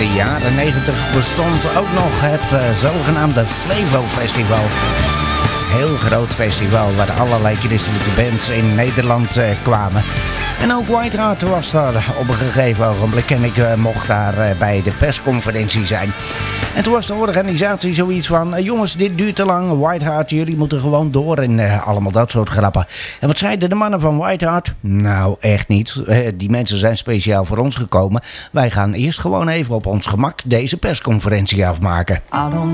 de jaren 90 bestond ook nog het zogenaamde Flevo Festival. Heel groot festival waar allerlei christelijke bands in Nederland kwamen. En ook White Heart was daar op een gegeven ogenblik en ik mocht daar bij de persconferentie zijn. En toen was de organisatie zoiets van, jongens, dit duurt te lang, White Heart, jullie moeten gewoon door en allemaal dat soort grappen. En wat zeiden de mannen van White Heart? Nou, echt niet. Die mensen zijn speciaal voor ons gekomen. Wij gaan eerst gewoon even op ons gemak deze persconferentie afmaken.